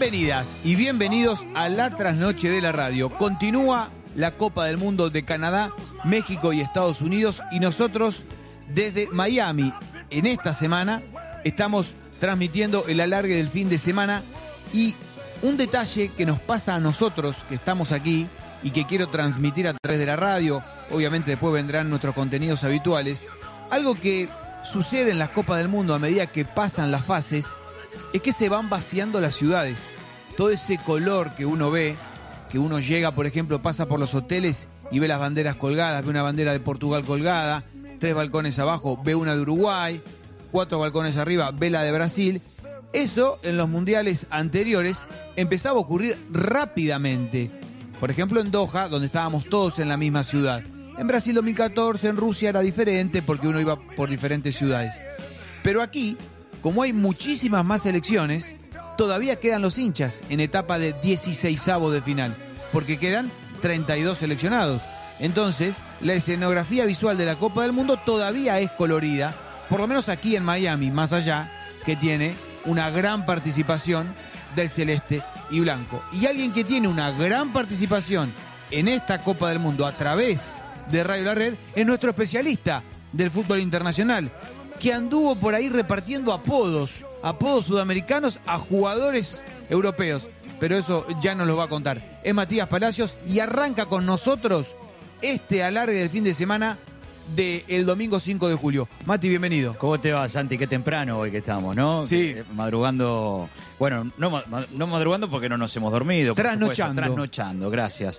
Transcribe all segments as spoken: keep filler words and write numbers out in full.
Bienvenidas y bienvenidos a la trasnoche de la radio. Continúa la Copa del Mundo de Canadá, México y Estados Unidos y nosotros desde Miami en esta semana estamos transmitiendo el alargue del fin de semana y un detalle que nos pasa a nosotros que estamos aquí y que quiero transmitir a través de la radio, obviamente después vendrán nuestros contenidos habituales, algo que sucede en las Copas del Mundo a medida que pasan las fases es que se van vaciando las ciudades. Todo ese color que uno ve, que uno llega, por ejemplo, pasa por los hoteles y ve las banderas colgadas, ve una bandera de Portugal colgada, tres balcones abajo, ve una de Uruguay, cuatro balcones arriba, ve la de Brasil. Eso en los mundiales anteriores empezaba a ocurrir rápidamente. Por ejemplo, en Doha, donde estábamos todos en la misma ciudad. En Brasil dos mil catorce, en Rusia era diferente porque uno iba por diferentes ciudades. Pero aquí, como hay muchísimas más selecciones, todavía quedan los hinchas en etapa de dieciseisavos de final, porque quedan treinta y dos seleccionados. Entonces, la escenografía visual de la Copa del Mundo todavía es colorida, por lo menos aquí en Miami, más allá, que tiene una gran participación del celeste y blanco. Y alguien que tiene una gran participación en esta Copa del Mundo a través de Radio La Red es nuestro especialista del fútbol internacional, que anduvo por ahí repartiendo apodos, apodos sudamericanos a jugadores europeos. Pero eso ya nos lo va a contar. Es Matías Palacios y arranca con nosotros este alargue del fin de semana del domingo cinco de julio. Mati, bienvenido. ¿Cómo te va, Santi? Qué temprano hoy que estamos, ¿no? Sí. Que, madrugando, bueno, no, no madrugando porque no nos hemos dormido. Trasnochando. Trasnochando, gracias.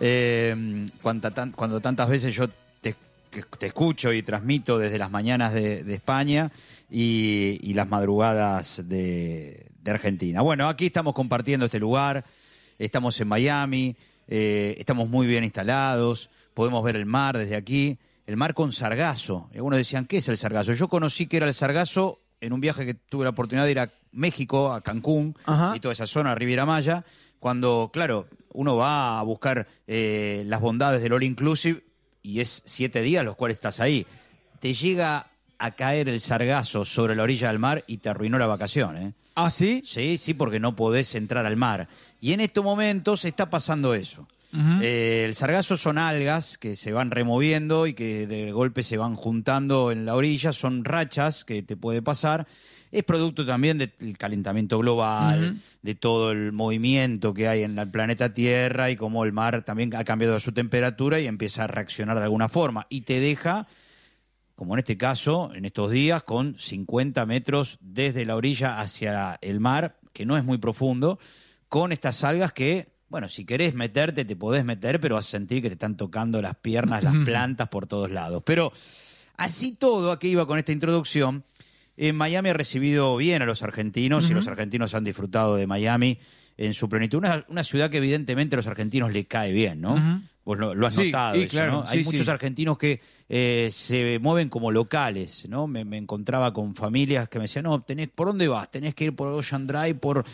Eh, cuanta, tan, cuando tantas veces yo te, te escucho y transmito desde las mañanas de, de España y, y las madrugadas de, de Argentina. Bueno, aquí estamos compartiendo este lugar, estamos en Miami, eh, estamos muy bien instalados, podemos ver el mar desde aquí. El mar con sargazo. Algunos decían, ¿qué es el sargazo? Yo conocí que era el sargazo en un viaje que tuve la oportunidad de ir a México, a Cancún, Ajá. y toda esa zona, Riviera Maya, cuando, claro, uno va a buscar eh, las bondades del All Inclusive y es siete días los cuales estás ahí. Te llega a caer el sargazo sobre la orilla del mar y te arruinó la vacación, ¿eh? ¿Ah, sí? Sí, sí, porque no podés entrar al mar. Y en estos momentos está pasando eso. Uh-huh. Eh, el sargazo son algas que se van removiendo y que de golpe se van juntando en la orilla, son rachas que te puede pasar. Es producto también del calentamiento global, uh-huh. de todo el movimiento que hay en el planeta Tierra y cómo el mar también ha cambiado su temperatura y empieza a reaccionar de alguna forma. Y te deja, como en este caso, en estos días, con cincuenta metros desde la orilla hacia el mar, que no es muy profundo, con estas algas que... Bueno, si querés meterte, te podés meter, pero vas a sentir que te están tocando las piernas, las plantas por todos lados. Pero así todo, ¿a qué iba con esta introducción? En Miami ha recibido bien a los argentinos, uh-huh. y los argentinos han disfrutado de Miami en su plenitud. Una, una ciudad que evidentemente a los argentinos le cae bien, ¿no? Uh-huh. Vos lo, lo has sí, notado eso, claro, ¿no? Sí, Hay sí. muchos argentinos que eh, se mueven como locales, ¿no? Me, me encontraba con familias que me decían, no, tenés, ¿por dónde vas? Tenés que ir por Ocean Drive, por,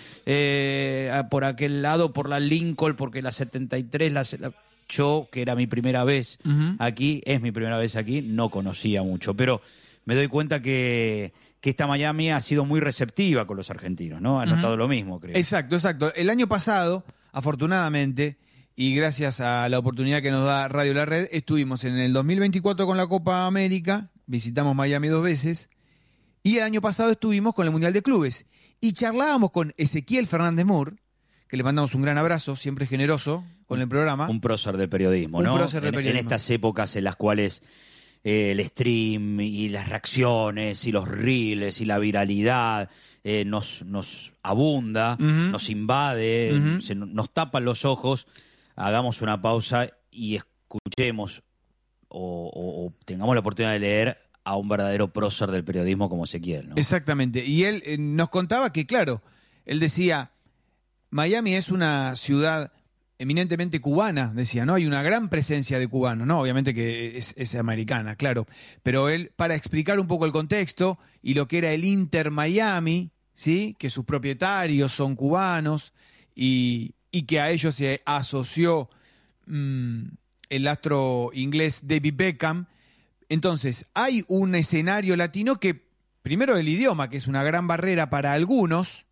eh, por aquel lado, por la Lincoln, porque la setenta y tres, la, la... yo, que era mi primera vez uh-huh. aquí, es mi primera vez aquí, no conocía mucho, pero me doy cuenta que, que esta Miami ha sido muy receptiva con los argentinos, ¿no? Ha uh-huh. notado lo mismo, creo. Exacto, exacto. El año pasado, afortunadamente... Y gracias a la oportunidad que nos da Radio La Red, estuvimos en el dos mil veinticuatro con la Copa América, visitamos Miami dos veces, y el año pasado estuvimos con el Mundial de Clubes. Y charlábamos con Ezequiel Fernández Moore, que le mandamos un gran abrazo, siempre generoso con el programa. Un prócer del periodismo, un ¿no? Prócer del en, periodismo. En estas épocas en las cuales eh, el stream y las reacciones y los reels y la viralidad... Eh, nos, nos abunda, uh-huh. nos invade, uh-huh. se, nos tapan los ojos... Hagamos una pausa y escuchemos o, o, o tengamos la oportunidad de leer a un verdadero prócer del periodismo como Ezequiel, ¿no? Exactamente. Y él eh, nos contaba que, claro, él decía, Miami es una ciudad eminentemente cubana, decía, ¿no? Hay una gran presencia de cubanos, ¿no? Obviamente que es, es americana, claro. Pero él, para explicar un poco el contexto y lo que era el Inter Miami, ¿sí? Que sus propietarios son cubanos y... y que a ellos se asoció mmm, el astro inglés David Beckham. Entonces, hay un escenario latino que, primero el idioma, que es una gran barrera para algunos,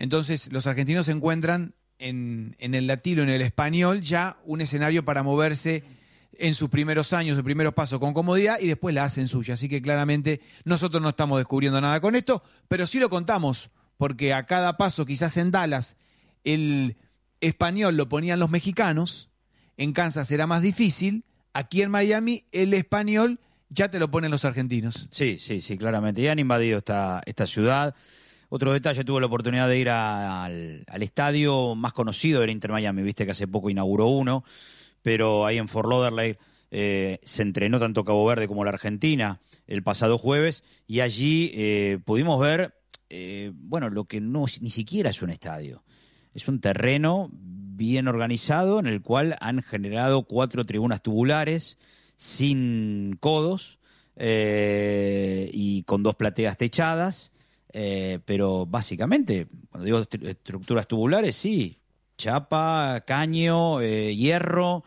Entonces los argentinos encuentran en, en el latino, en el español, ya un escenario para moverse en sus primeros años, sus primeros pasos con comodidad y después la hacen suya. Así que claramente nosotros no estamos descubriendo nada con esto, pero sí lo contamos, porque a cada paso, quizás en Dallas, el español lo ponían los mexicanos, en Kansas era más difícil, aquí en Miami el español ya te lo ponen los argentinos. Sí, sí, sí, claramente. Ya han invadido esta, esta ciudad. Otro detalle, tuve la oportunidad de ir a, al, al estadio más conocido del Inter Miami, viste que hace poco inauguró uno, pero ahí en Fort Lauderdale eh, se entrenó tanto Cabo Verde como la Argentina el pasado jueves, y allí eh, pudimos ver, eh, bueno, lo que no ni siquiera es un estadio. Es un terreno bien organizado en el cual han generado cuatro tribunas tubulares sin codos eh, y con dos plateas techadas, eh, pero básicamente, cuando digo est- estructuras tubulares, sí, chapa, caño, eh, hierro,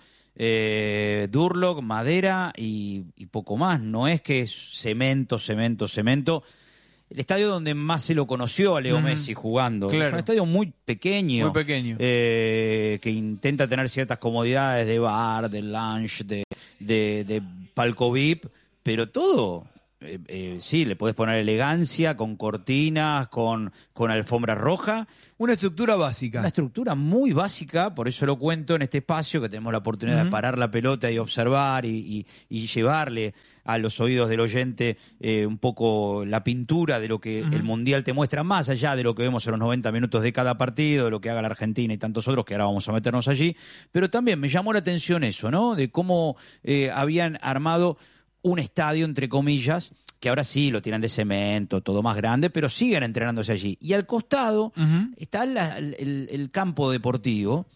eh, durlock, madera y, y poco más. No es que es cemento, cemento, cemento. El estadio donde más se lo conoció a Leo mm, Messi jugando. Claro. Es un estadio muy pequeño. Muy pequeño. Eh, que intenta tener ciertas comodidades de bar, de lunch, de, de, de palco V I P, pero todo... Eh, eh, sí, le podés poner elegancia, con cortinas, con, con alfombra roja. Una estructura básica. Una estructura muy básica, por eso lo cuento en este espacio, que tenemos la oportunidad uh-huh. de parar la pelota y observar y, y, y llevarle a los oídos del oyente eh, un poco la pintura de lo que uh-huh. el Mundial te muestra, más allá de lo que vemos en los noventa minutos de cada partido, de lo que haga la Argentina y tantos otros, que ahora vamos a meternos allí. Pero también me llamó la atención eso, ¿no? De cómo eh, habían armado un estadio, entre comillas, que ahora sí lo tienen de cemento, todo más grande, pero siguen entrenándose allí. Y al costado uh-huh. está la, el, el campo deportivo,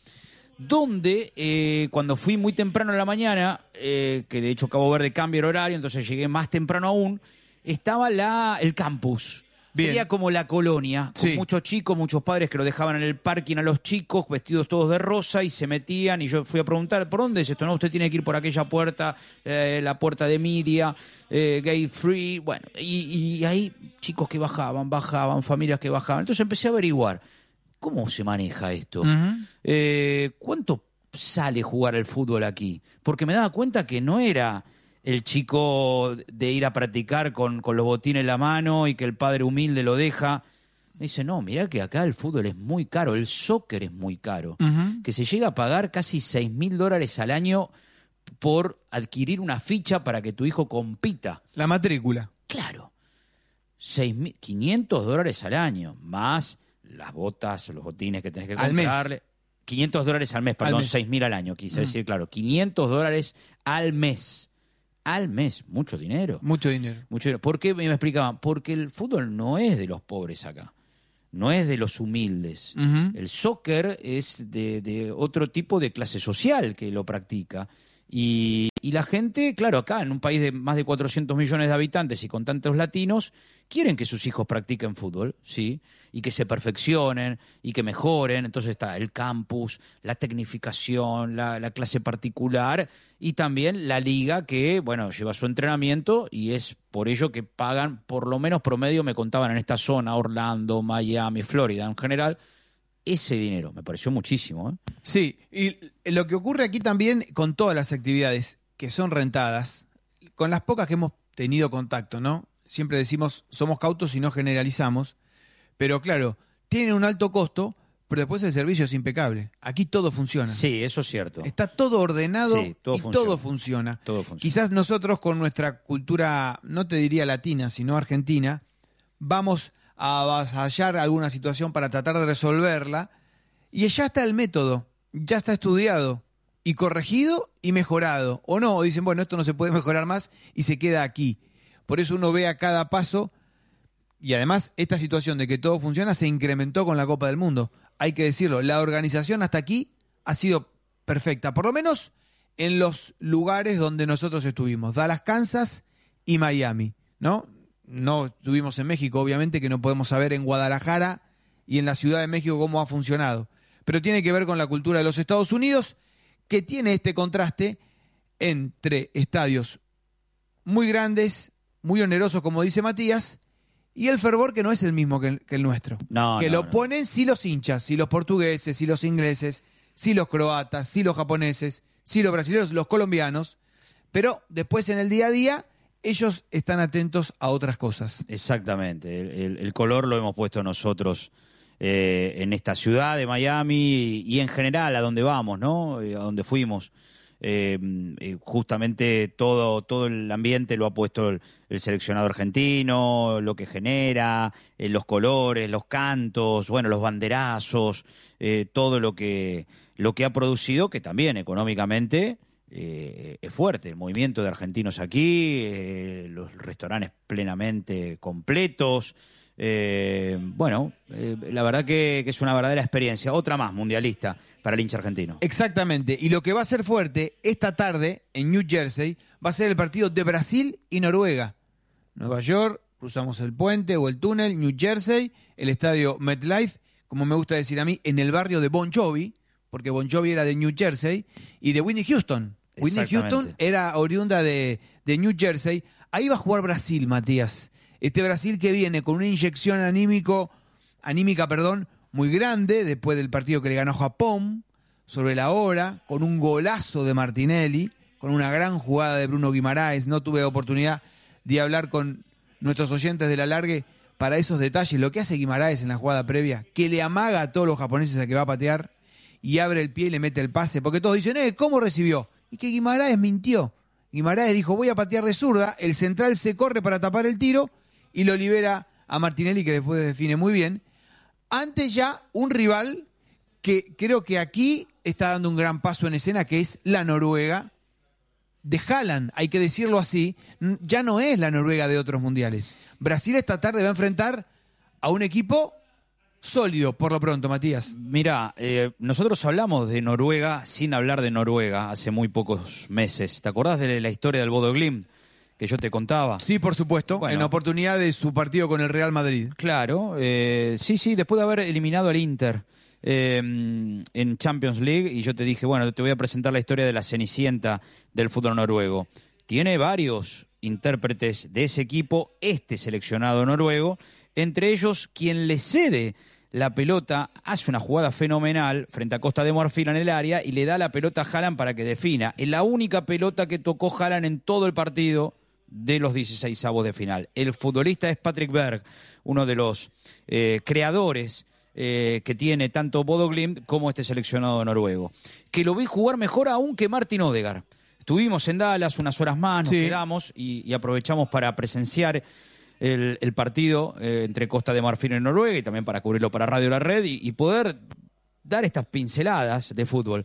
donde eh, cuando fui muy temprano en la mañana, eh, que de hecho Cabo Verde cambia el horario, entonces llegué más temprano aún, estaba la, el campus. Bien. Sería como la colonia, con sí. muchos chicos, muchos padres que lo dejaban en el parking a los chicos, vestidos todos de rosa, y se metían, y yo fui a preguntar, ¿por dónde es esto? No, usted tiene que ir por aquella puerta, eh, la puerta de Miria, eh, gay free, bueno, y, y ahí chicos que bajaban, bajaban, familias que bajaban. Entonces empecé a averiguar, ¿cómo se maneja esto? Uh-huh. Eh, ¿Cuánto sale jugar al fútbol aquí? Porque me daba cuenta que no era... el chico de ir a practicar con, con los botines en la mano y que el padre humilde lo deja. Me dice, no, mirá que acá el fútbol es muy caro, el soccer es muy caro, uh-huh. que se llega a pagar casi seis mil dólares al año por adquirir una ficha para que tu hijo compita. La matrícula. Claro. seis mil quinientos dólares al año, más las botas, los botines que tenés que comprarle. Al mes. quinientos dólares al mes, perdón, seis mil al año, quise uh-huh. decir, claro. quinientos dólares al mes. Al mes, mucho dinero. Mucho dinero. Mucho dinero. ¿Por qué me explicaban? Porque el fútbol no es de los pobres acá, no es de los humildes. Uh-huh. El soccer es de, de otro tipo de clase social que lo practica. Y, y la gente, claro, acá en un país de más de cuatrocientos millones de habitantes y con tantos latinos, quieren que sus hijos practiquen fútbol, ¿sí? Y que se perfeccionen y que mejoren. Entonces está el campus, la tecnificación, la, la clase particular y también la liga que, bueno, lleva su entrenamiento y es por ello que pagan, por lo menos promedio, me contaban en esta zona, Orlando, Miami, Florida en general, ese dinero. Me pareció muchísimo, ¿eh? Sí, y lo que ocurre aquí también con todas las actividades que son rentadas, con las pocas que hemos tenido contacto, ¿no? Siempre decimos, somos cautos y no generalizamos, pero claro, tienen un alto costo, pero después el servicio es impecable. Aquí todo funciona. Sí, eso es cierto. Está todo ordenado sí, todo y funciona. todo funciona. Todo funciona. Quizás nosotros con nuestra cultura, no te diría latina, sino argentina, vamos a avasallar alguna situación para tratar de resolverla, y ya está el método, ya está estudiado y corregido y mejorado. O no, o dicen, bueno, esto no se puede mejorar más y se queda aquí. Por eso uno ve a cada paso, y además esta situación de que todo funciona se incrementó con la Copa del Mundo. Hay que decirlo, la organización hasta aquí ha sido perfecta, por lo menos en los lugares donde nosotros estuvimos, Dallas, Kansas y Miami, ¿no? No estuvimos en México, obviamente, que no podemos saber en Guadalajara y en la Ciudad de México cómo ha funcionado. Pero tiene que ver con la cultura de los Estados Unidos, que tiene este contraste entre estadios muy grandes, muy onerosos, como dice Matías, y el fervor que no es el mismo que el, que el nuestro. No, que no, lo no. ponen sí los hinchas, sí los portugueses, sí los ingleses, sí los croatas, sí los japoneses, sí los brasileños, los colombianos, pero después en el día a día ellos están atentos a otras cosas. Exactamente, el, el, el color lo hemos puesto nosotros eh, en esta ciudad de Miami y, y en general a donde vamos, ¿no? Eh, a donde fuimos. Eh, eh, justamente todo, todo el ambiente lo ha puesto el, el seleccionado argentino, lo que genera, eh, los colores, los cantos, bueno, los banderazos, eh, todo lo que, lo que ha producido, que también económicamente eh, es fuerte. El movimiento de argentinos aquí, eh, los restaurantes plenamente completos. Eh, bueno, eh, la verdad que, que es una verdadera experiencia, otra más mundialista para el hincha argentino. Exactamente, y lo que va a ser fuerte esta tarde en New Jersey va a ser el partido de Brasil y Noruega. Nueva York, cruzamos el puente o el túnel, New Jersey, el estadio MetLife, como me gusta decir a mí, en el barrio de Bon Jovi, porque Bon Jovi era de New Jersey, y de Whitney Houston. Whitney Houston era oriunda de, de New Jersey. Ahí va a jugar Brasil, Matías. Este Brasil que viene con una inyección anímico, anímica perdón, muy grande después del partido que le ganó Japón sobre la hora, con un golazo de Martinelli, con una gran jugada de Bruno Guimaraes. No tuve oportunidad de hablar con nuestros oyentes de la Largue para esos detalles. Lo que hace Guimaraes en la jugada previa, que le amaga a todos los japoneses a que va a patear y abre el pie y le mete el pase, porque todos dicen, eh, ¿cómo recibió? Y que Guimaraes mintió. Guimaraes dijo, voy a patear de zurda, el central se corre para tapar el tiro y lo libera a Martinelli, que después define muy bien. Ante ya un rival que creo que aquí está dando un gran paso en escena, que es la Noruega de Haaland, hay que decirlo así. Ya no es la Noruega de otros mundiales. Brasil esta tarde va a enfrentar a un equipo sólido, por lo pronto, Matías. Mira, eh, nosotros hablamos de Noruega sin hablar de Noruega hace muy pocos meses. ¿Te acordás de la historia del Bodo Glimt que yo te contaba? Sí, por supuesto, bueno, en la oportunidad de su partido con el Real Madrid. Claro, eh, sí, sí, después de haber eliminado al Inter eh, en Champions League, y yo te dije, bueno, te voy a presentar la historia de la Cenicienta del fútbol noruego. Tiene varios intérpretes de ese equipo, este seleccionado noruego, entre ellos quien le cede la pelota, hace una jugada fenomenal frente a Costa de Marfil en el área y le da la pelota a Haaland para que defina. Es la única pelota que tocó Haaland en todo el partido de los dieciseisavos de final. El futbolista es Patrick Berg, uno de los eh, creadores eh, que tiene tanto Bodo Glimt como este seleccionado noruego, que lo vi jugar mejor aún que Martin Odegaard. Estuvimos en Dallas unas horas más, nos sí. quedamos y, y aprovechamos para presenciar el, el partido eh, entre Costa de Marfil y Noruega, y también para cubrirlo para Radio La Red y, y poder dar estas pinceladas de fútbol.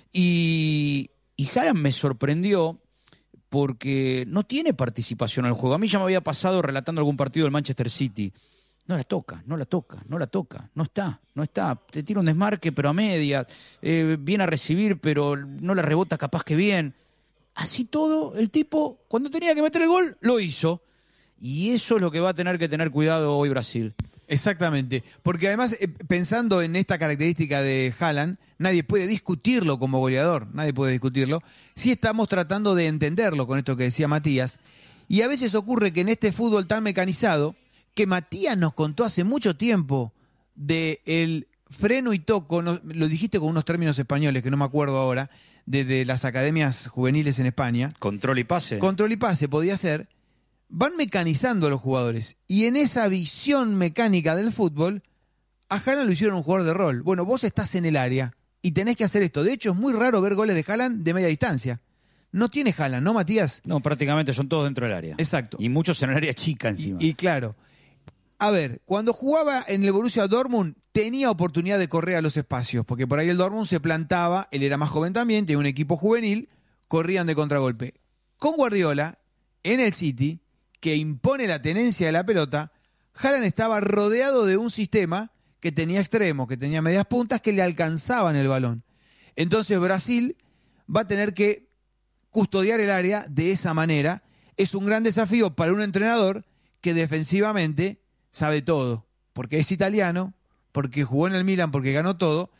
Y, y Haaland me sorprendió porque no tiene participación en el juego. A mí ya me había pasado relatando algún partido del Manchester City. No la toca, no la toca, no la toca, no está, no está. Te tira un desmarque, pero a media, eh, viene a recibir, pero no la rebota capaz que bien. Así todo, el tipo, cuando tenía que meter el gol, lo hizo. Y eso es lo que va a tener que tener cuidado hoy Brasil. Exactamente, porque además, eh, pensando en esta característica de Haaland, nadie puede discutirlo como goleador, nadie puede discutirlo. Sí estamos tratando de entenderlo con esto que decía Matías, y a veces ocurre que en este fútbol tan mecanizado, que Matías nos contó hace mucho tiempo de el freno y toco, no, lo dijiste con unos términos españoles que no me acuerdo ahora, de, de las academias juveniles en España. Control y pase. Control y pase podía ser. Van mecanizando a los jugadores. Y en esa visión mecánica del fútbol, a Haaland lo hicieron un jugador de rol. Bueno, vos estás en el área y tenés que hacer esto. De hecho, es muy raro ver goles de Haaland de media distancia. No tiene Haaland, ¿no, Matías? No, prácticamente son todos dentro del área. Exacto. Y muchos en el área chica encima. Y, y claro. A ver, cuando jugaba en el Borussia Dortmund, tenía oportunidad de correr a los espacios, porque por ahí el Dortmund se plantaba, él era más joven también, tenía un equipo juvenil, corrían de contragolpe. Con Guardiola, en el City, que impone la tenencia de la pelota, Haaland estaba rodeado de un sistema que tenía extremos, que tenía medias puntas, que le alcanzaban el balón. Entonces Brasil va a tener que custodiar el área de esa manera. Es un gran desafío para un entrenador que defensivamente sabe todo, porque es italiano, porque jugó en el Milan, porque ganó todo,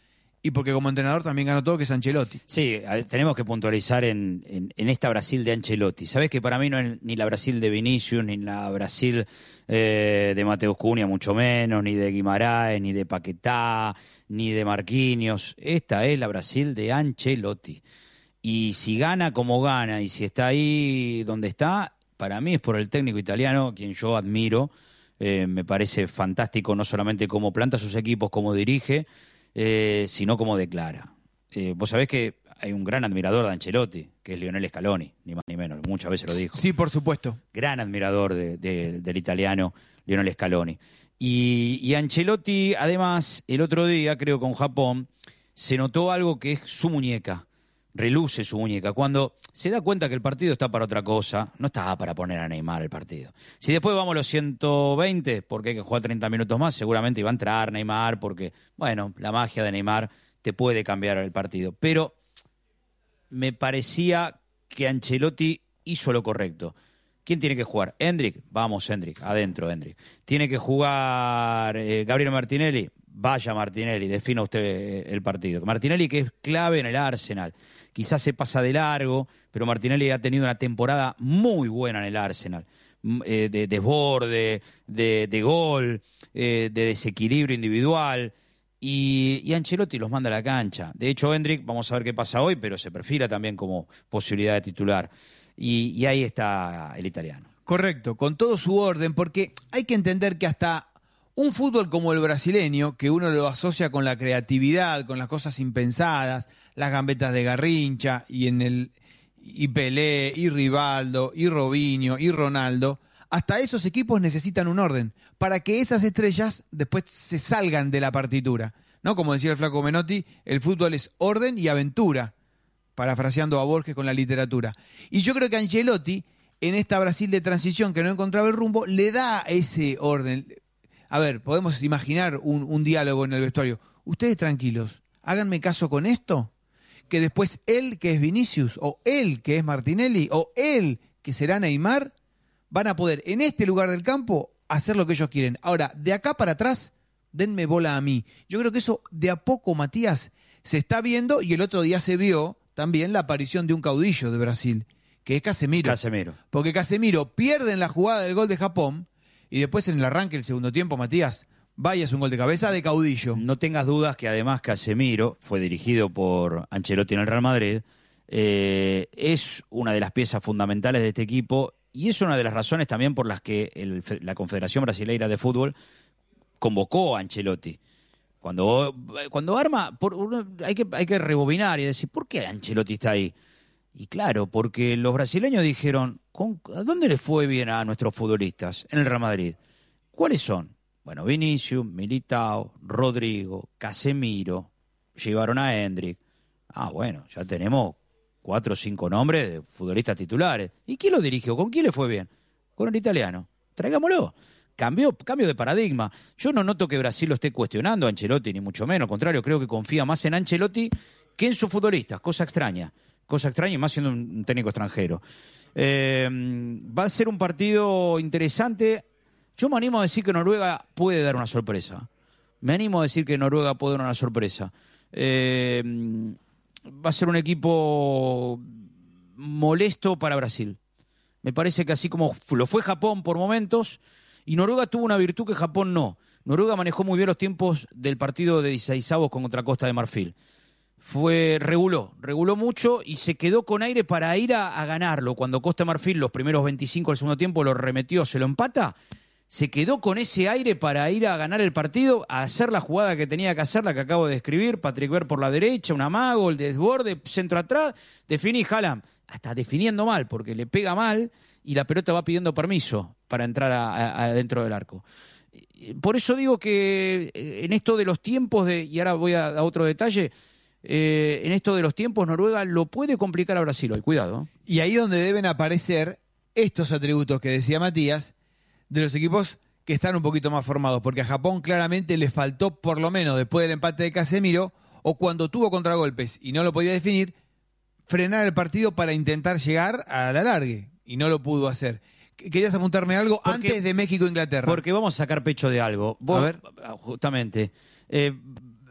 y porque como entrenador también ganó todo, que es Ancelotti. Sí, tenemos que puntualizar en, en, en esta Brasil de Ancelotti. Sabés que para mí no es ni la Brasil de Vinicius, ni la Brasil eh, de Mateus Cunha, mucho menos, ni de Guimaraes, ni de Paquetá, ni de Marquinhos. Esta es la Brasil de Ancelotti. Y si gana como gana, y si está ahí donde está, para mí es por el técnico italiano, quien yo admiro. Eh, me parece fantástico no solamente cómo planta sus equipos, cómo dirige, eh, sino cómo declara. Eh, vos sabés que hay un gran admirador de Ancelotti, que es Lionel Scaloni, ni más ni menos, muchas veces lo dijo. Sí, por supuesto. Gran admirador de, de, del italiano Lionel Scaloni. Y, y Ancelotti, además, el otro día, creo con Japón, se notó algo que es su muñeca. Reluce su muñeca. Cuando se da cuenta que el partido está para otra cosa, no está para poner a Neymar el partido. Si después vamos a los ciento veinte, porque hay que jugar treinta minutos más, seguramente iba a entrar Neymar, porque, bueno, la magia de Neymar te puede cambiar el partido. Pero me parecía que Ancelotti hizo lo correcto. ¿Quién tiene que jugar? Endrick. Vamos, Endrick. Adentro, Endrick. Tiene que jugar eh, Gabriel Martinelli. Vaya Martinelli, defina usted el partido. Martinelli, que es clave en el Arsenal. Quizás se pasa de largo, pero Martinelli ha tenido una temporada muy buena en el Arsenal. Eh, de desborde, de, de gol, eh, de desequilibrio individual. Y, y Ancelotti los manda a la cancha. De hecho, Endrick, vamos a ver qué pasa hoy, pero se perfila también como posibilidad de titular. Y, y ahí está el italiano. Correcto, con todo su orden, porque hay que entender que hasta un fútbol como el brasileño, que uno lo asocia con la creatividad, con las cosas impensadas, las gambetas de Garrincha, y en el y Pelé, y Rivaldo, y Robinho, y Ronaldo, hasta esos equipos necesitan un orden, para que esas estrellas después se salgan de la partitura, ¿no? Como decía el flaco Menotti, el fútbol es orden y aventura, parafraseando a Borges con la literatura. Y yo creo que Ancelotti, en esta Brasil de transición que no encontraba el rumbo, le da ese orden. A ver, podemos imaginar un, un diálogo en el vestuario. Ustedes tranquilos, háganme caso con esto, que después él, que es Vinicius, o él, que es Martinelli, o él, que será Neymar, van a poder en este lugar del campo hacer lo que ellos quieren. Ahora, de acá para atrás, denme bola a mí. Yo creo que eso de a poco, Matías, se está viendo, y el otro día se vio también la aparición de un caudillo de Brasil, que es Casemiro. Casemiro. Porque Casemiro pierde en la jugada del gol de Japón, y después en el arranque del segundo tiempo, Matías, vaya, es un gol de cabeza de caudillo. No tengas dudas que además Casemiro fue dirigido por Ancelotti en el Real Madrid, eh, es una de las piezas fundamentales de este equipo y es una de las razones también por las que el, la Confederación Brasileira de Fútbol convocó a Ancelotti. Cuando, cuando arma, por, hay, que, hay que rebobinar y decir, ¿por qué Ancelotti está ahí? Y claro, porque los brasileños dijeron, ¿a dónde les fue bien a nuestros futbolistas en el Real Madrid? ¿Cuáles son? Bueno, Vinicius, Militao, Rodrigo, Casemiro, llevaron a Endrick. Ah, bueno, ya tenemos cuatro o cinco nombres de futbolistas titulares. ¿Y quién lo dirigió? ¿Con quién le fue bien? Con el italiano. Traigámoslo. Cambio, cambio de paradigma. Yo no noto que Brasil lo esté cuestionando a Ancelotti, ni mucho menos. Al contrario, creo que confía más en Ancelotti que en sus futbolistas. Cosa extraña. Cosa extraña, y más siendo un técnico extranjero. Eh, va a ser un partido interesante. Yo me animo a decir que Noruega puede dar una sorpresa. Me animo a decir que Noruega puede dar una sorpresa. Eh, va a ser un equipo molesto para Brasil. Me parece que así como lo fue Japón por momentos, y Noruega tuvo una virtud que Japón no. Noruega manejó muy bien los tiempos del partido de dieciseisavos contra Costa de Marfil. Fue, reguló, reguló mucho y se quedó con aire para ir a, a ganarlo. Cuando Costa de Marfil, los primeros veinticinco del segundo tiempo, lo remetió, se lo empata, se quedó con ese aire para ir a ganar el partido, a hacer la jugada que tenía que hacer, la que acabo de describir, Patrick Vieira por la derecha, un amago, el desborde, centro atrás, definí Haaland, hasta definiendo mal, porque le pega mal y la pelota va pidiendo permiso para entrar a, a, a dentro del arco. Por eso digo que en esto de los tiempos, de y ahora voy a, a otro detalle, Eh, en esto de los tiempos, Noruega lo puede complicar a Brasil hoy, cuidado. Y ahí donde deben aparecer estos atributos que decía Matías, de los equipos que están un poquito más formados, porque a Japón claramente le faltó, por lo menos después del empate de Casemiro, o cuando tuvo contragolpes y no lo podía definir, frenar el partido para intentar llegar a la largue, y no lo pudo hacer. ¿Querías apuntarme algo porque, antes de México-Inglaterra? Porque vamos a sacar pecho de algo. Vos, a ver. Justamente. Eh,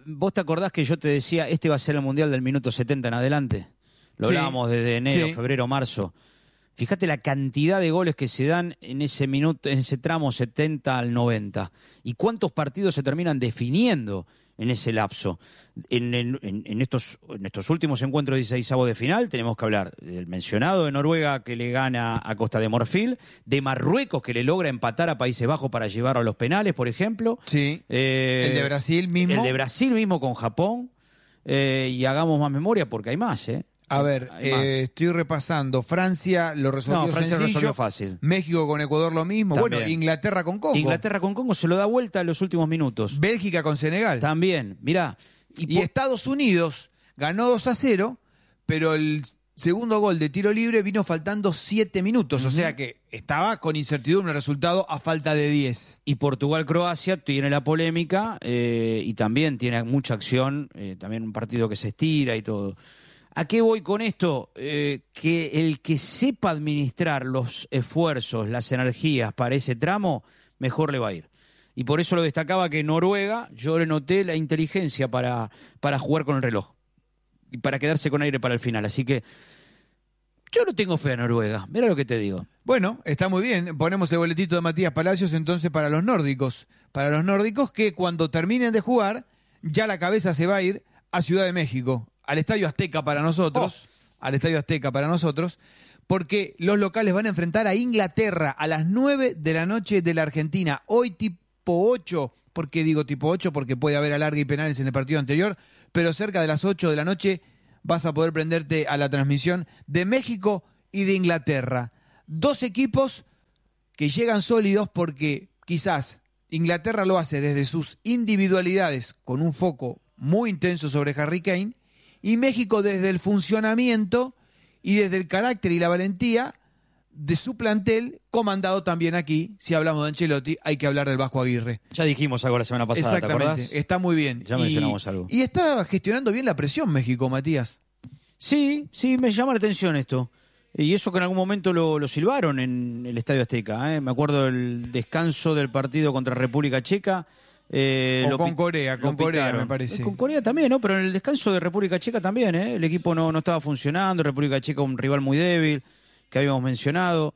vos te acordás que yo te decía, este va a ser el Mundial del minuto setenta en adelante. Lo Sí. hablábamos desde enero, Sí. febrero, marzo. Fíjate la cantidad de goles que se dan en ese minuto, en ese tramo setenta al noventa. Y cuántos partidos se terminan definiendo en ese lapso. En, en, en estos, en estos últimos encuentros de dieciseisavos de final tenemos que hablar del mencionado de Noruega que le gana a Costa de Marfil, de Marruecos que le logra empatar a Países Bajos para llevarlo a los penales, por ejemplo. Sí. Eh, El de Brasil mismo. El de Brasil mismo con Japón. Eh, y hagamos más memoria porque hay más, ¿eh? A ver, Hay más. eh, estoy repasando. Francia lo resolvió No, Francia lo sencillo. resolvió fácil. México con Ecuador lo mismo. También. Bueno, Inglaterra con Congo. Inglaterra con Congo se lo da vuelta en los últimos minutos. Bélgica con Senegal. También, mirá. Y, po- Estados Unidos ganó dos a cero, pero el segundo gol de tiro libre vino faltando siete minutos. O sea que estaba con incertidumbre el resultado a falta de diez. Y Portugal-Croacia tiene la polémica eh, y también tiene mucha acción, eh, también un partido que se estira y todo. ¿A qué voy con esto? Eh, que el que sepa administrar los esfuerzos, las energías para ese tramo, mejor le va a ir. Y por eso lo destacaba que Noruega, yo le noté la inteligencia para, para jugar con el reloj y para quedarse con aire para el final. Así que yo no tengo fe a Noruega, mira lo que te digo. Bueno, está muy bien. Ponemos el boletito de Matías Palacios entonces para los nórdicos. Para los nórdicos que cuando terminen de jugar, ya la cabeza se va a ir a Ciudad de México, al Estadio Azteca para nosotros, oh. al Estadio Azteca para nosotros, porque los locales van a enfrentar a Inglaterra a las nueve de la noche de la Argentina. Hoy tipo ocho, ¿por qué digo tipo ocho? Porque puede haber alargue y penales en el partido anterior, pero cerca de las ocho de la noche vas a poder prenderte a la transmisión de México y de Inglaterra. Dos equipos que llegan sólidos porque quizás Inglaterra lo hace desde sus individualidades con un foco muy intenso sobre Harry Kane y México desde el funcionamiento y desde el carácter y la valentía de su plantel, comandado también aquí, si hablamos de Ancelotti, hay que hablar del Vasco Aguirre. Ya dijimos algo la semana pasada, ¿te Exactamente, acordás? está muy bien. Ya y, mencionamos algo. Y está gestionando bien la presión México, Matías. Sí, sí, me llama la atención esto. Y eso que en algún momento lo, lo silbaron en el Estadio Azteca. ¿eh? Me acuerdo del descanso del partido contra República Checa. Eh, o lo con pi- Corea, con lo Corea pitaron. me parece. Eh, Con Corea también, ¿no? Pero en el descanso de República Checa también, ¿eh? El equipo no, no estaba funcionando. República Checa un rival muy débil, que habíamos mencionado.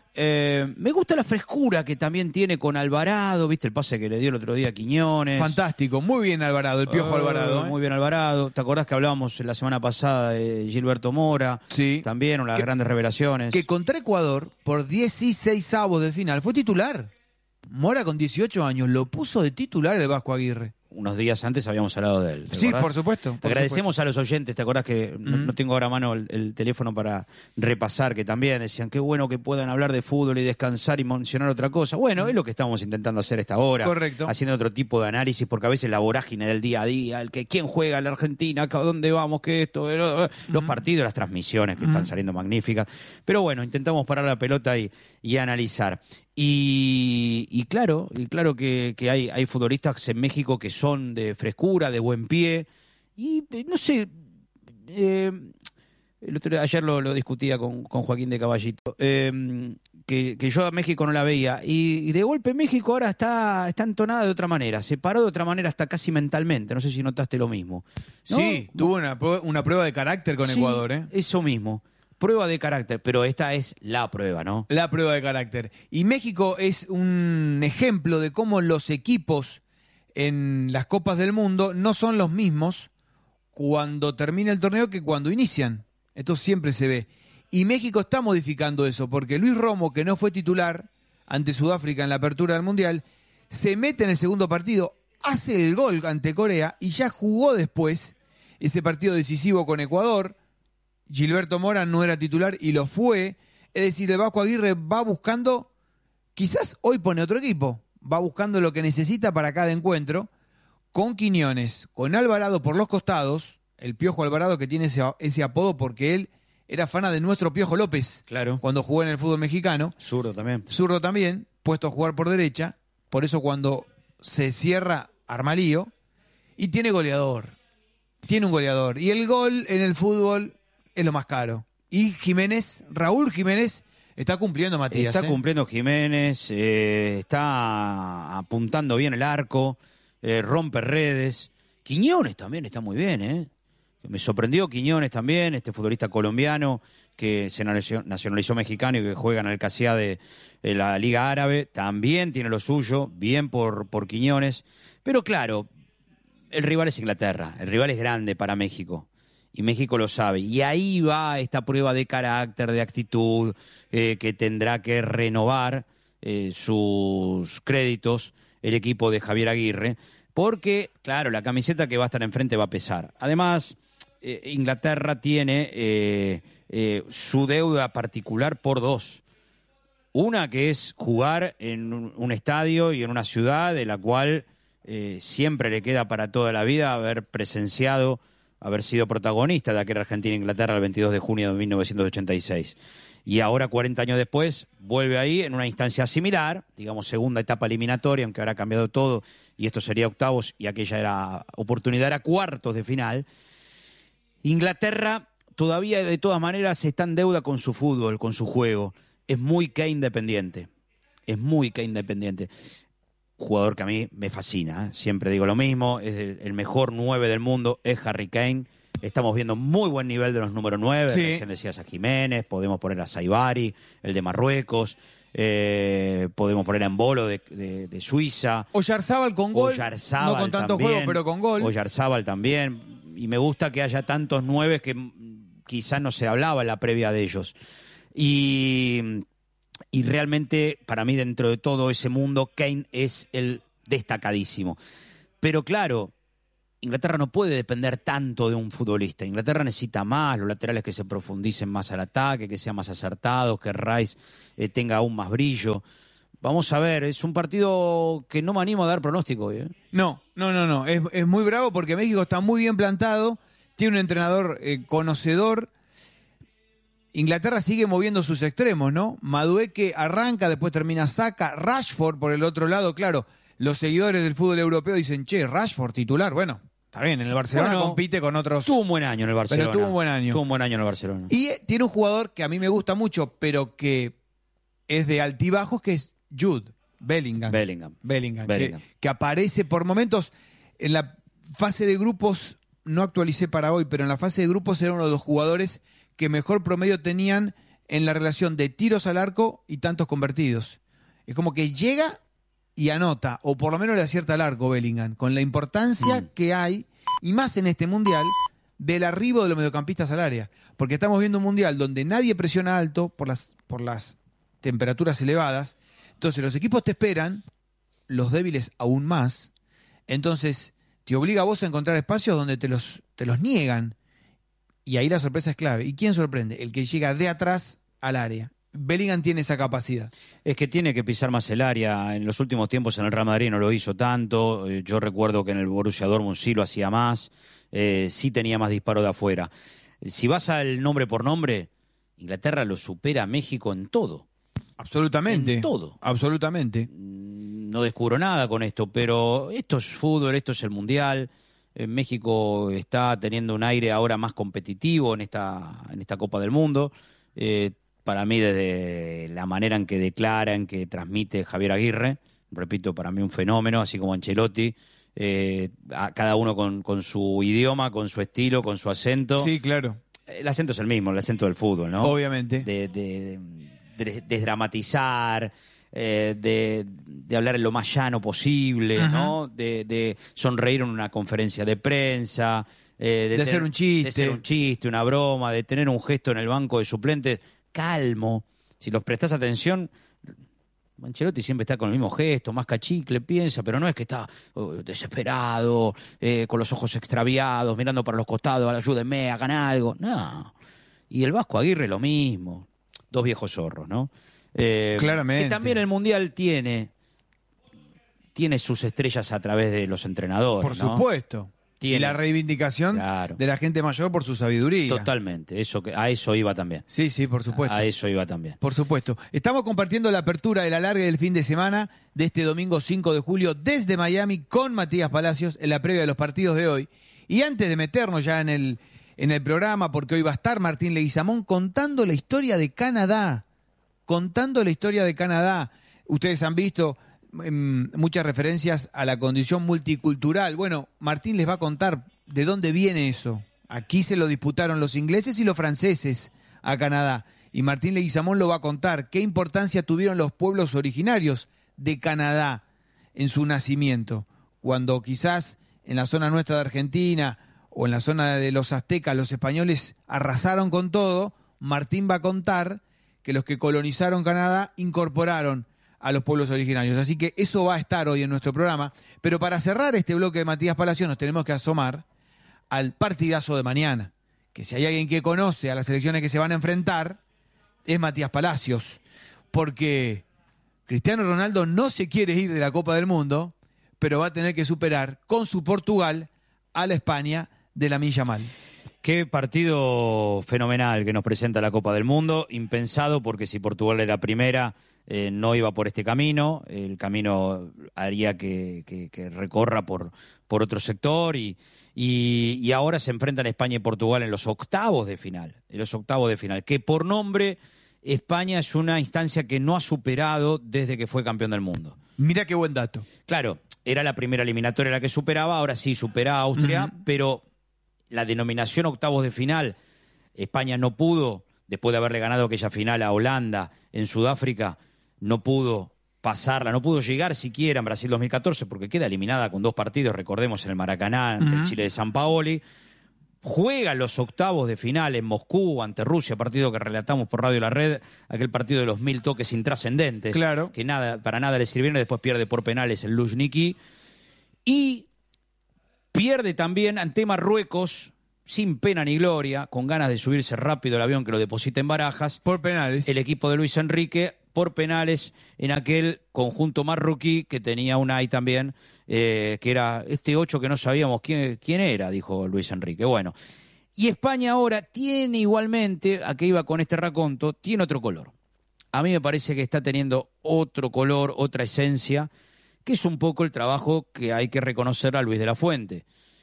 Eh, me gusta la frescura que también tiene con Alvarado, ¿viste? El pase que le dio el otro día a Quiñones. Fantástico, muy bien Alvarado, el Piojo Oh, Alvarado. ¿eh? Muy bien Alvarado. ¿Te acordás que hablábamos la semana pasada de Gilberto Mora? Sí. También una de las Que- grandes revelaciones. Que contra Ecuador, por dieciseisavos de final, fue titular. Mora con dieciocho años, lo puso de titular el Vasco Aguirre. Unos días antes habíamos hablado de él. ¿te Sí, acordás? por supuesto. por Agradecemos a los oyentes, ¿te acordás que no, no tengo ahora a mano el, el teléfono para repasar, que también decían qué bueno que puedan hablar de fútbol y descansar y mencionar otra cosa? Bueno, es lo que estamos intentando hacer esta hora. Correcto. Haciendo otro tipo de análisis, porque a veces la vorágine del día a día, el que quién juega en la Argentina, acá, dónde vamos, qué esto, eh, eh, los partidos, las transmisiones que están saliendo magníficas. Pero bueno, intentamos parar la pelota y, y analizar. Y, y claro, y claro que, que hay, hay futbolistas en México que son de frescura, de buen pie, y eh, no sé, eh, el otro día- ayer lo, lo discutía con, con Joaquín de Caballito, eh, que, que yo a México no la veía, y, y de golpe México ahora está, está entonada de otra manera, se paró de otra manera hasta casi mentalmente, no sé si notaste lo mismo. ¿No? Sí, tuvo una, prue- una prueba de carácter con Sí, Ecuador, ¿eh? Eso mismo, prueba de carácter, pero esta es la prueba, ¿no? La prueba de carácter. Y México es un ejemplo de cómo los equipos en las Copas del Mundo no son los mismos cuando termina el torneo que cuando inician. Esto siempre se ve. Y México está modificando eso, porque Luis Romo, que no fue titular ante Sudáfrica en la apertura del Mundial, se mete en el segundo partido, hace el gol ante Corea y ya jugó después ese partido decisivo con Ecuador. Gilberto Mora no era titular y lo fue. Es decir, el Vasco Aguirre va buscando, quizás hoy pone otro equipo, va buscando lo que necesita para cada encuentro, con Quiñones, con Alvarado por los costados, el Piojo Alvarado que tiene ese, ese apodo porque él era fana de nuestro Piojo López, Claro. cuando jugó en el fútbol mexicano, Zurdo también. zurdo también, puesto a jugar por derecha, por eso cuando se cierra arma lío, y tiene goleador, tiene un goleador, y el gol en el fútbol es lo más caro. Y Jiménez, Raúl Jiménez, está cumpliendo, Matías. Está ¿eh? cumpliendo Jiménez, eh, está apuntando bien el arco, eh, rompe redes. Quiñones también está muy bien, ¿eh? Me sorprendió Quiñones también, este futbolista colombiano que se nacionalizó mexicano y que juega en el Casia de, de la Liga Árabe. También tiene lo suyo, bien por, por Quiñones. Pero claro, el rival es Inglaterra, el rival es grande para México. Y México lo sabe. Y ahí va esta prueba de carácter, de actitud, eh, que tendrá que renovar eh, sus créditos el equipo de Javier Aguirre. Porque, claro, la camiseta que va a estar enfrente va a pesar. Además, eh, Inglaterra tiene eh, eh, su deuda particular por dos. Una que es jugar en un, un estadio y en una ciudad de la cual eh, siempre le queda para toda la vida haber presenciado, haber sido protagonista de aquella Argentina-Inglaterra el veintidós de junio de mil novecientos ochenta y seis. Y ahora, cuarenta años después, vuelve ahí en una instancia similar, digamos segunda etapa eliminatoria, aunque ahora ha cambiado todo, y esto sería octavos, y aquella era oportunidad, era cuartos de final. Inglaterra todavía, de todas maneras, está en deuda con su fútbol, con su juego. Es muy que independiente, es muy que independiente. Jugador que a mí me fascina, ¿eh? Siempre digo lo mismo, es el, el mejor nueve del mundo, es Harry Kane. Estamos viendo muy buen nivel de los número nueve, sí. Recién decías a Jiménez, podemos poner a Saibari, el de Marruecos, eh, podemos poner a Embolo de, de, de Suiza. Oyarzábal con gol, Oyarzábal no con tanto también, juego, pero con gol. Oyarzábal también, y me gusta que haya tantos nueves que quizás no se hablaba en la previa de ellos. Y, y realmente, para mí, dentro de todo ese mundo, Kane es el destacadísimo. Pero claro, Inglaterra no puede depender tanto de un futbolista. Inglaterra necesita más, los laterales que se profundicen más al ataque, que sean más acertados, que Rice eh, tenga aún más brillo. Vamos a ver, es un partido que no me animo a dar pronóstico. ¿eh? No, no, no, no. Es, es muy bravo porque México está muy bien plantado, tiene un entrenador eh, conocedor. Inglaterra sigue moviendo sus extremos, ¿no? Madueke arranca, después termina Saka, Rashford por el otro lado, claro. Los seguidores del fútbol europeo dicen, che, Rashford titular. Bueno, está bien, en el Barcelona bueno, compite con otros... Tuvo un buen año en el Barcelona. Pero tuvo un buen año. Tuvo un buen año en el Barcelona. Y tiene un jugador que a mí me gusta mucho, pero que es de altibajos, que es Jude Bellingham. Bellingham. Bellingham, Bellingham. Que, que aparece por momentos en la fase de grupos, no actualicé para hoy, pero en la fase de grupos era uno de los jugadores que mejor promedio tenían en la relación de tiros al arco y tantos convertidos. Es como que llega y anota, o por lo menos le acierta al arco Bellingham, con la importancia mm. que hay, y más en este Mundial, del arribo de los mediocampistas al área. Porque estamos viendo un Mundial donde nadie presiona alto por las, por las temperaturas elevadas. Entonces los equipos te esperan, los débiles aún más. Entonces te obliga a vos a encontrar espacios donde te los, te los niegan. Y ahí la sorpresa es clave. ¿Y quién sorprende? El que llega de atrás al área. Bellingham tiene esa capacidad. Es que tiene que pisar más el área. En los últimos tiempos en el Real Madrid no lo hizo tanto. Yo recuerdo que en el Borussia Dortmund sí lo hacía más. Eh, sí tenía más disparo de afuera. Si vas al nombre por nombre, Inglaterra lo supera a México en todo. Absolutamente. En todo. Absolutamente. No descubro nada con esto, pero esto es fútbol, esto es el Mundial. En México está teniendo un aire ahora más competitivo en esta, en esta Copa del Mundo. Eh, Para mí, desde la manera en que declara, en que transmite Javier Aguirre, repito, para mí un fenómeno, así como Ancelotti, eh, a cada uno con, con su idioma, con su estilo, con su acento. Sí, claro. El acento es el mismo, el acento del fútbol, ¿no? Obviamente. De, de, de, de desdramatizar, eh, de, de hablar en lo más llano posible, uh-huh. ¿no? De, de sonreír en una conferencia de prensa. Eh, de, de tener, hacer un chiste. De hacer un chiste, una broma, de tener un gesto en el banco de suplentes. Calmo, si los prestás atención, Ancelotti siempre está con el mismo gesto, más cachicle, piensa, pero no es que está uh, desesperado, eh, con los ojos extraviados, mirando para los costados, ayúdenme, hagan algo, no. Y el Vasco Aguirre lo mismo, dos viejos zorros, ¿no? Eh, Claramente. Que también el Mundial tiene, tiene sus estrellas a través de los entrenadores, Por ¿no? supuesto. Tiene. Y la reivindicación claro. de la gente mayor por su sabiduría. Totalmente, eso, a eso iba también. Sí, sí, por supuesto. A, a eso iba también. Por supuesto. Estamos compartiendo la apertura de la larga del fin de semana de este domingo cinco de julio desde Miami con Matías Palacios en la previa de los partidos de hoy. Y antes de meternos ya en el, en el programa, porque hoy va a estar Martín Leguizamón contando la historia de Canadá. Contando la historia de Canadá. Ustedes han visto em, muchas referencias a la condición multicultural. Bueno, Martín les va a contar de dónde viene eso. Aquí se lo disputaron los ingleses y los franceses a Canadá. Y Martín Leguizamón lo va a contar. ¿Qué importancia tuvieron los pueblos originarios de Canadá en su nacimiento? Cuando quizás en la zona nuestra de Argentina o en la zona de los aztecas los españoles arrasaron con todo, Martín va a contar que los que colonizaron Canadá incorporaron a los pueblos originarios. Así que eso va a estar hoy en nuestro programa. Pero para cerrar este bloque de Matías Palacio nos tenemos que asomar al partidazo de mañana. Que si hay alguien que conoce a las selecciones que se van a enfrentar, es Matías Palacios. Porque Cristiano Ronaldo no se quiere ir de la Copa del Mundo, pero va a tener que superar con su Portugal a la España de Lamine Yamal. Qué partido fenomenal que nos presenta la Copa del Mundo, impensado porque si Portugal era primera eh, no iba por este camino, el camino haría que, que, que recorra por, por otro sector y, y, y ahora se enfrentan España y Portugal en los octavos de final, en los octavos de final, que por nombre España es una instancia que no ha superado desde que fue campeón del mundo. Mira qué buen dato. Claro, era la primera eliminatoria la que superaba, ahora sí supera a Austria, uh-huh. pero la denominación octavos de final, España no pudo, después de haberle ganado aquella final a Holanda en Sudáfrica, no pudo pasarla, no pudo llegar siquiera en Brasil dos mil catorce porque queda eliminada con dos partidos, recordemos, en el Maracaná ante uh-huh. el Chile de Sampaoli. Juega los octavos de final en Moscú ante Rusia, partido que relatamos por Radio La Red, aquel partido de los mil toques intrascendentes, claro. que nada, para nada le sirvieron, y después pierde por penales el Luzhniki. Y pierde también ante Marruecos, sin pena ni gloria, con ganas de subirse rápido el avión que lo deposita en Barajas. Por penales. El equipo de Luis Enrique, por penales, en aquel conjunto marroquí que tenía un ahí también, eh, que era este ocho que no sabíamos quién, quién era, dijo Luis Enrique. Bueno, y España ahora tiene igualmente, a que iba con este raconto, tiene otro color. A mí me parece que está teniendo otro color, otra esencia, que es un poco el trabajo que hay que reconocer a Luis de la Fuente,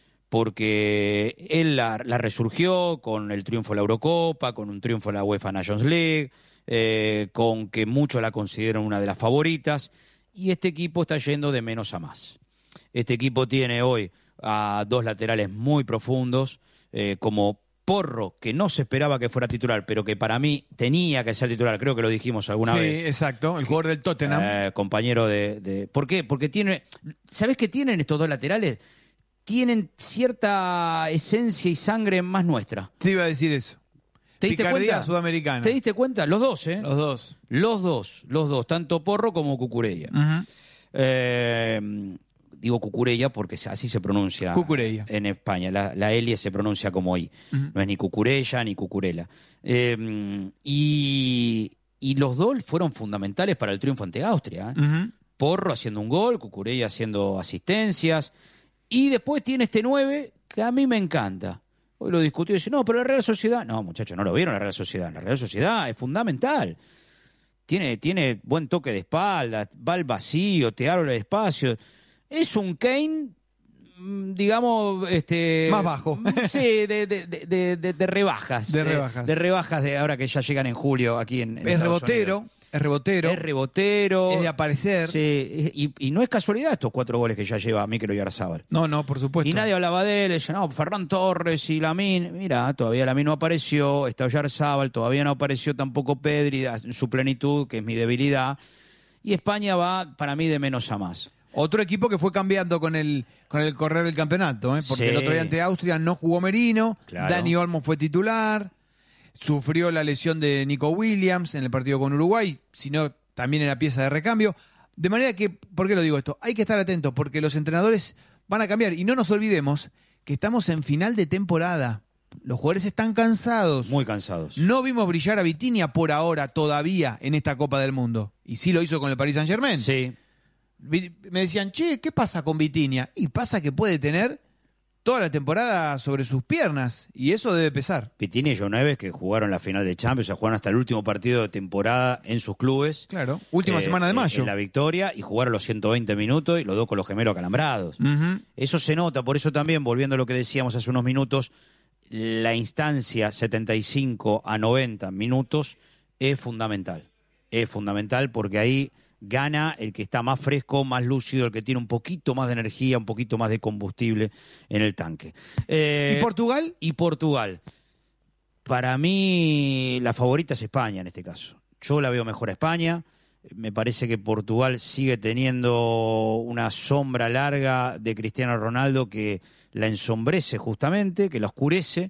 porque él la, la resurgió con el triunfo de la Eurocopa, con un triunfo de la UEFA Nations League, eh, con que muchos la consideran una de las favoritas, y este equipo está yendo de menos a más. Este equipo tiene hoy a dos laterales muy profundos, eh, como Porro, que no se esperaba que fuera titular, pero que para mí tenía que ser titular, creo que lo dijimos alguna sí, vez. Sí, exacto, el jugador del Tottenham. Eh, compañero de, de... ¿Por qué? Porque tiene... ¿Sabés qué tienen estos dos laterales? Tienen cierta esencia y sangre más nuestra. Te iba a decir eso. ¿Te diste Picardía cuenta? Sudamericana. ¿Te diste cuenta? Los dos, ¿eh? Los dos. Los dos, los dos, tanto Porro como Cucurella. Uh-huh. Eh... Digo Cucurella porque así se pronuncia Cucurella. En España. La, la L se pronuncia como I. Uh-huh. No es ni Cucurella ni Cucurella. Eh, y, y los dos fueron fundamentales para el triunfo ante Austria. ¿eh? Uh-huh. Porro haciendo un gol, Cucurella haciendo asistencias. Y después tiene este nueve que a mí me encanta. Hoy lo discutió y dice, no, pero la Real Sociedad... No, muchachos, no lo vieron la Real Sociedad. La Real Sociedad es fundamental. Tiene, tiene buen toque de espalda, va al vacío, te abre el espacio... Es un Kane, digamos, este más bajo. Sí, de, de, de, de, de rebajas. De rebajas. De, de rebajas de ahora que ya llegan en julio aquí en, en es Estados rebotero, Unidos. Es rebotero. Es rebotero. Es de aparecer. Sí, y, y no es casualidad estos cuatro goles que ya lleva Mikel Oyarzábal. No, no, por supuesto. Y nadie hablaba de él, decía, no, Ferran Torres y Lamine. Mira, todavía Lamine no apareció, está Oyarzábal, todavía no apareció tampoco Pedri en su plenitud, que es mi debilidad. Y España va, para mí, de menos a más. Otro equipo que fue cambiando con el con el correr del campeonato, ¿eh? Porque sí. El otro día ante Austria no jugó Merino, claro. Dani Olmo fue titular, sufrió la lesión de Nico Williams en el partido con Uruguay, sino también era pieza de recambio. De manera que, ¿por qué lo digo esto? Hay que estar atentos porque los entrenadores van a cambiar. Y no nos olvidemos que estamos en final de temporada. Los jugadores están cansados. Muy cansados. No vimos brillar a Vitinha por ahora todavía en esta Copa del Mundo. Y sí lo hizo con el Paris Saint-Germain. Sí. Me decían, che, ¿qué pasa con Vitinha? Y pasa que puede tener toda la temporada sobre sus piernas, y eso debe pesar. Vitinha y João Neves, que jugaron la final de Champions, o sea, jugaron hasta el último partido de temporada en sus clubes. Claro, última eh, semana de mayo. En la victoria, y jugaron los ciento veinte minutos, y los dos con los gemelos acalambrados. Uh-huh. Eso se nota, por eso también, volviendo a lo que decíamos hace unos minutos, la instancia setenta y cinco a noventa minutos es fundamental. Es fundamental porque ahí gana el que está más fresco, más lúcido, el que tiene un poquito más de energía, un poquito más de combustible en el tanque. Eh, ¿Y Portugal? Y Portugal. Para mí, la favorita es España en este caso. Yo la veo mejor a España. Me parece que Portugal sigue teniendo una sombra larga de Cristiano Ronaldo que la ensombrece justamente, que la oscurece,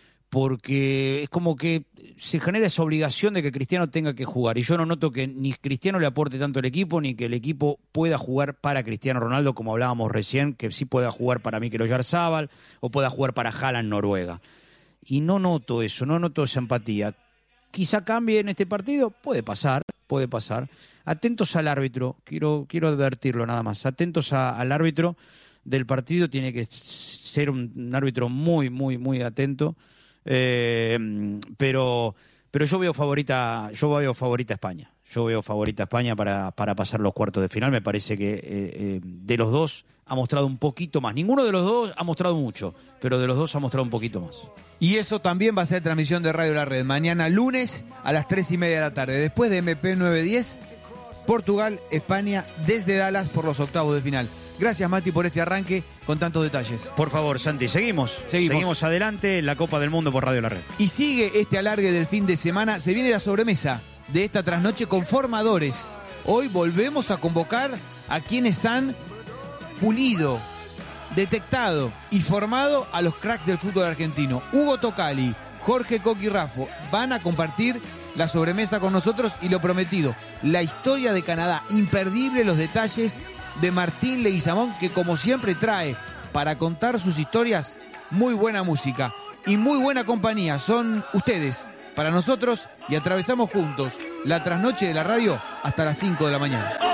porque es como que se genera esa obligación de que Cristiano tenga que jugar. Y yo no noto que ni Cristiano le aporte tanto al equipo, ni que el equipo pueda jugar para Cristiano Ronaldo, como hablábamos recién, que sí pueda jugar para Mikel Oyarzabal o pueda jugar para Haaland Noruega. Y no noto eso, no noto esa empatía. Quizá cambie en este partido, puede pasar, puede pasar. Atentos al árbitro, quiero, quiero advertirlo nada más, atentos a, al árbitro del partido, tiene que ser un, un árbitro muy, muy, muy atento, eh, pero, pero yo veo favorita, yo veo favorita a España, yo veo favorita a España para, para pasar los cuartos de final. Me parece que eh, eh, de los dos ha mostrado un poquito más, ninguno de los dos ha mostrado mucho, pero de los dos ha mostrado un poquito más. Y eso también va a ser transmisión de Radio La Red. Mañana lunes a las tres y media de la tarde. Después de M P nueve diez, Portugal, España, desde Dallas por los octavos de final. Gracias, Mati, por este arranque con tantos detalles. Por favor, Santi, seguimos. Seguimos. Seguimos adelante en la Copa del Mundo por Radio La Red. Y sigue este alargue del fin de semana. Se viene la sobremesa de esta trasnoche con formadores. Hoy volvemos a convocar a quienes han pulido, detectado y formado a los cracks del fútbol argentino. Hugo Tocali, Jorge Coqui Raffo van a compartir la sobremesa con nosotros y lo prometido, la historia de Canadá, imperdible los detalles de Martín Leguizamón, que como siempre trae para contar sus historias muy buena música y muy buena compañía. Son ustedes para nosotros y atravesamos juntos la trasnoche de la radio hasta las cinco de la mañana.